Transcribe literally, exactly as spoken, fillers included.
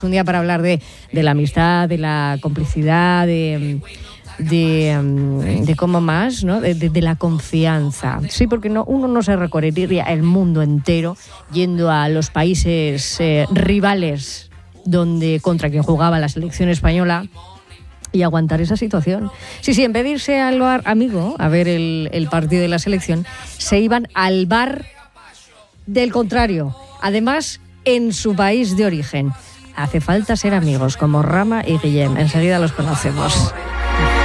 Un día para hablar de, de la amistad, de la complicidad, de, de, de cómo más, ¿no? De, de, de la confianza. Sí, porque no, uno no se recorrería el mundo entero yendo a los países eh, rivales donde contra quien jugaba la selección española y aguantar esa situación. Sí, sí, en vez de irse al bar amigo a ver el, el partido de la selección, se iban al bar del contrario, además en su país de origen. Hace falta ser amigos como Rama y Guillem. Enseguida los conocemos.